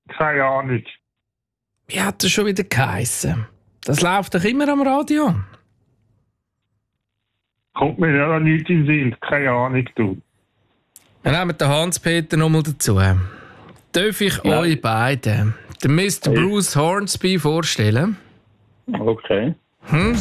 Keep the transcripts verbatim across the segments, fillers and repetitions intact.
Keine Ahnung. Wie hat das schon wieder geheissen? Das läuft doch immer am Radio. Kommt mir ja nicht in den Sinn. Keine Ahnung, du. Wir nehmen den Hans-Peter nochmal dazu. Darf ich Ja. euch beiden den Mister Hey. Bruce Hornsby vorstellen? Okay. Hm?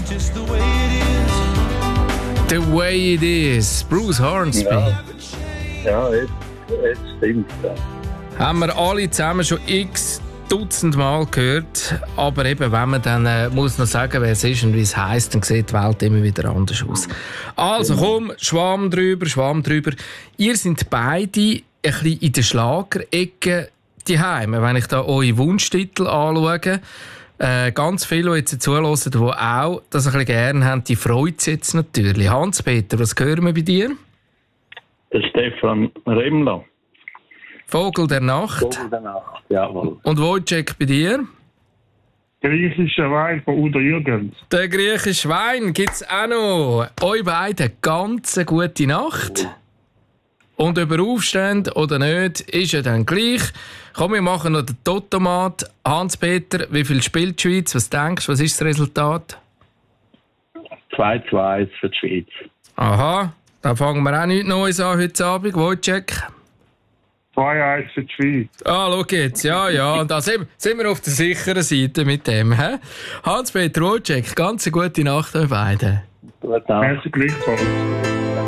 The way it is. Bruce Hornsby. Ja, ja jetzt, jetzt stimmt es. Haben wir alle zusammen schon x Dutzend Mal gehört. Aber eben, wenn man dann äh, muss noch sagen, wer es ist und wie es heisst, dann sieht die Welt immer wieder anders aus. Also komm, Schwamm drüber, Schwamm drüber. Ihr seid beide ein bisschen in der Schlagerecke daheim. Wenn ich da eure Wunschtitel anschaue, äh, ganz viele, die jetzt zuhören, die auch das ein bisschen gerne haben, die freut sich jetzt natürlich. Hans-Peter, was hören wir bei dir? Der Stefan Remmler. Vogel der Nacht. Vogel der Nacht, jawohl. Und Wojciech bei dir? Griechischer Wein von Udo Jürgens. Der griechische Wein gibt es auch noch. Euch beiden ganz eine gute Nacht. Und ob ihr aufsteht oder nicht, ist ja dann gleich. Komm, wir machen noch den Totomat. Hans-Peter, wie viel spielt die Schweiz? Was denkst du, was ist das Resultat? zwei zu eins für die Schweiz. Aha, da fangen wir auch nichts Neues an heute Abend. Wojciech? zwei eins für die Schweiz. Ah, schau jetzt. Ja, ja. Und da sind, sind wir auf der sicheren Seite mit dem. He? Hans-Peter, Wojciech, ganz eine gute Nacht euch beiden. Gute Nacht. Merci gleichfalls.